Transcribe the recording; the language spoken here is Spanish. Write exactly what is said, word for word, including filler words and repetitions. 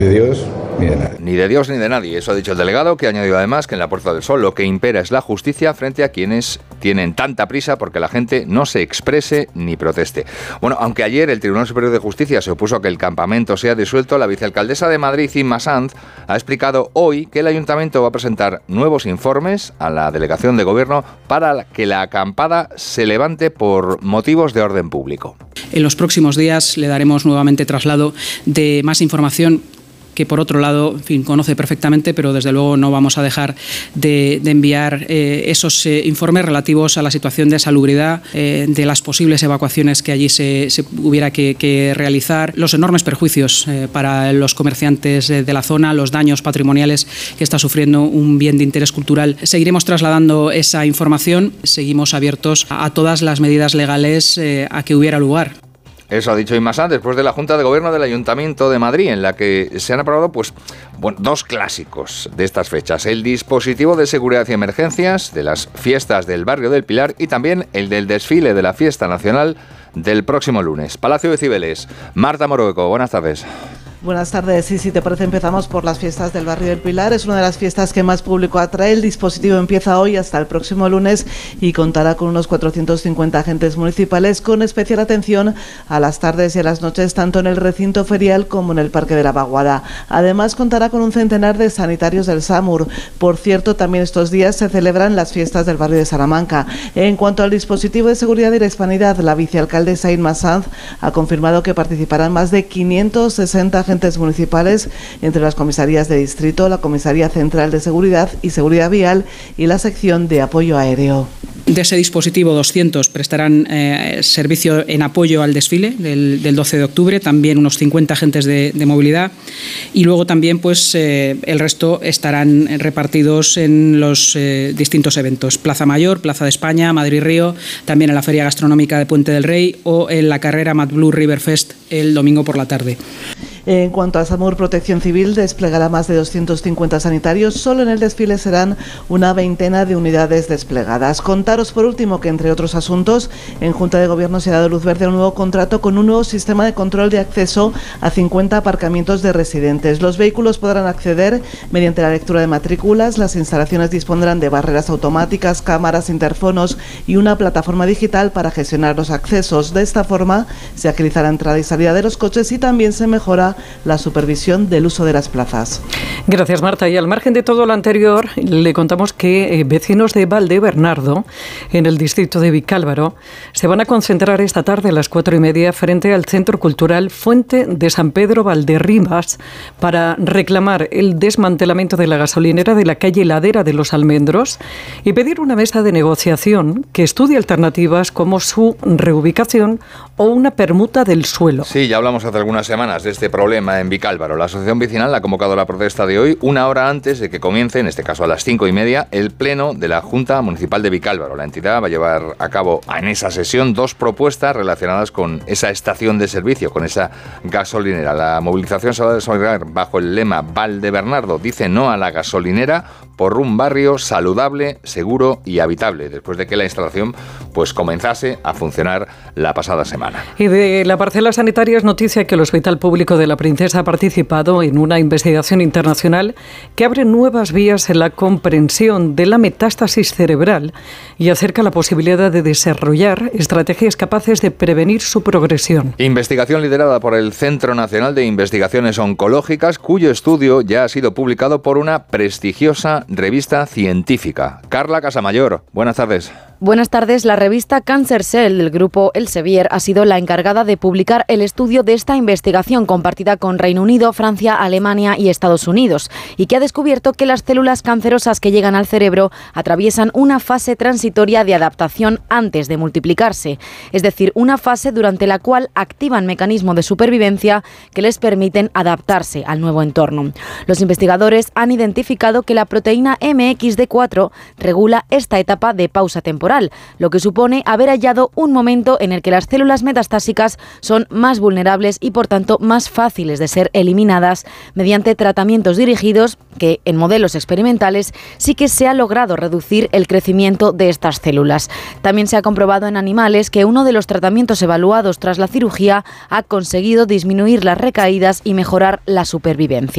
De Dios ni de nadie. Ni de Dios ni de nadie. Eso ha dicho el delegado, que ha añadido además que en la Puerta del Sol lo que impera es la justicia frente a quienes tienen tanta prisa porque la gente no se exprese ni proteste. Bueno, aunque ayer el Tribunal Superior de Justicia se opuso a que el campamento sea disuelto, la vicealcaldesa de Madrid, Inma Sanz, ha explicado hoy que el Ayuntamiento va a presentar nuevos informes a la Delegación de Gobierno para que la acampada se levante por motivos de orden público. En los próximos días le daremos nuevamente traslado de más información que por otro lado, en fin, conoce perfectamente, pero desde luego no vamos a dejar de, de enviar eh, esos eh, informes relativos a la situación de salubridad, eh, de las posibles evacuaciones que allí se, se hubiera que, que realizar, los enormes perjuicios eh, para los comerciantes de, de la zona, los daños patrimoniales que está sufriendo un bien de interés cultural. Seguiremos trasladando esa información, seguimos abiertos a, a todas las medidas legales eh, a que hubiera lugar. Eso ha dicho Inma Sanz después de la Junta de Gobierno del Ayuntamiento de Madrid, en la que se han aprobado pues, bueno, dos clásicos de estas fechas. El dispositivo de seguridad y emergencias de las fiestas del barrio del Pilar y también el del desfile de la fiesta nacional del próximo lunes. Palacio de Cibeles. Marta Morueco, buenas tardes. Buenas tardes. Sí, si te parece, empezamos por las fiestas del barrio del Pilar. Es una de las fiestas que más público atrae. El dispositivo empieza hoy hasta el próximo lunes y contará con unos cuatrocientos cincuenta agentes municipales, con especial atención a las tardes y a las noches, tanto en el recinto ferial como en el Parque de la Vaguada. Además, contará con un centenar de sanitarios del SAMUR. Por cierto, también estos días se celebran las fiestas del barrio de Salamanca. En cuanto al dispositivo de seguridad y la hispanidad, la vicealcaldesa Inma Sanz ha confirmado que participarán más de quinientos sesenta agentes agentes municipales entre las comisarías de distrito, la Comisaría Central de Seguridad y Seguridad Vial y la sección de apoyo aéreo. De ese dispositivo, doscientos prestarán eh, servicio en apoyo al desfile del, del doce de octubre, también unos cincuenta agentes de, de movilidad, y luego también pues eh, el resto estarán repartidos en los eh, distintos eventos: Plaza Mayor, Plaza de España, Madrid-Río, también en la Feria Gastronómica de Puente del Rey o en la carrera Mad Blue River Fest el domingo por la tarde. En cuanto a SAMUR, Protección Civil desplegará más de doscientos cincuenta sanitarios. Solo en el desfile serán una veintena de unidades desplegadas. Contaros por último que, entre otros asuntos, en Junta de Gobierno se ha dado luz verde a un nuevo contrato con un nuevo sistema de control de acceso a cincuenta aparcamientos de residentes. Los vehículos podrán acceder mediante la lectura de matrículas. Las instalaciones dispondrán de barreras automáticas, cámaras, interfonos y una plataforma digital para gestionar los accesos. De esta forma se agiliza la entrada y salida de los coches y también se mejora la supervisión del uso de las plazas. Gracias, Marta. Y al margen de todo lo anterior, le contamos que eh, vecinos de Valdebernardo, en el distrito de Vicálvaro, se van a concentrar esta tarde a las cuatro y media frente al Centro Cultural Fuente de San Pedro Valderribas para reclamar el desmantelamiento de la gasolinera de la calle Ladera de los Almendros y pedir una mesa de negociación que estudie alternativas como su reubicación o una permuta del suelo. Sí, ya hablamos hace algunas semanas de este problema en Vicálvaro. La asociación vecinal ha convocado la protesta de hoy una hora antes de que comience, en este caso a las cinco y media, el pleno de la Junta Municipal de Vicálvaro. La entidad va a llevar a cabo en esa sesión dos propuestas relacionadas con esa estación de servicio, con esa gasolinera. La movilización se va a desarrollar bajo el lema Valdebernardo dice no a la gasolinera por un barrio saludable, seguro y habitable, después de que la instalación pues comenzase a funcionar la pasada semana. Y de la parcela sanitaria es noticia que el Hospital Público de la Princesa ha participado en una investigación internacional que abre nuevas vías en la comprensión de la metástasis cerebral y acerca la posibilidad de desarrollar estrategias capaces de prevenir su progresión. Investigación liderada por el Centro Nacional de Investigaciones Oncológicas, cuyo estudio ya ha sido publicado por una prestigiosa revista científica. Carla Casamayor, buenas tardes. Buenas tardes. La revista Cancer Cell del grupo Elsevier ha sido la encargada de publicar el estudio de esta investigación compartida con Reino Unido, Francia, Alemania y Estados Unidos, y que ha descubierto que las células cancerosas que llegan al cerebro atraviesan una fase transitoria de adaptación antes de multiplicarse, es decir, una fase durante la cual activan mecanismos de supervivencia que les permiten adaptarse al nuevo entorno. Los investigadores han identificado que la proteína eme equis de cuatro regula esta etapa de pausa temporal, lo que supone haber hallado un momento en el que las células metastásicas son más vulnerables y por tanto más fáciles de ser eliminadas mediante tratamientos dirigidos que en modelos experimentales sí que se ha logrado reducir el crecimiento de estas células. También se ha comprobado en animales que uno de los tratamientos evaluados tras la cirugía ha conseguido disminuir las recaídas y mejorar la supervivencia.